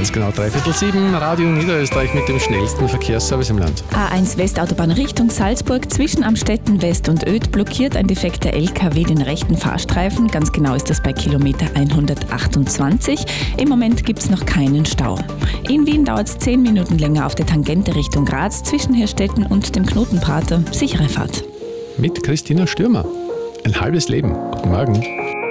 Ganz genau 6:43, Radio Niederösterreich mit dem schnellsten Verkehrsservice im Land. A1 Westautobahn Richtung Salzburg, zwischen Amstetten West und Oedt blockiert ein defekter LKW den rechten Fahrstreifen. Ganz genau ist das bei Kilometer 128. Im Moment gibt es noch keinen Stau. In Wien dauert es 10 Minuten länger auf der Tangente Richtung Graz, zwischen Hirstetten und dem Knotenprater. Sichere Fahrt. Mit Christina Stürmer. Ein halbes Leben. Guten Morgen.